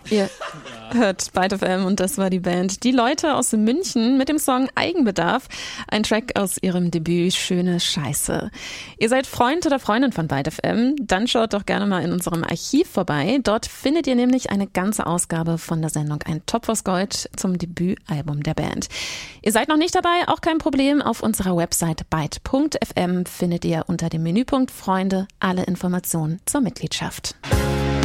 Ihr hört Byte FM und das war die Band Die Leute aus München mit dem Song Eigenbedarf, ein Track aus ihrem Debüt Schöne Scheiße. Ihr seid Freund oder Freundin von Byte FM? Dann schaut doch gerne mal in unserem Archiv vorbei. Dort findet ihr nämlich eine ganze Ausgabe von der Sendung Ein Topf aus Gold zum Debütalbum der Band. Ihr seid noch nicht dabei? Auch kein Problem. Auf unserer Website byte.fm findet ihr unter dem Menüpunkt Freunde alle Informationen zur Mitgliedschaft.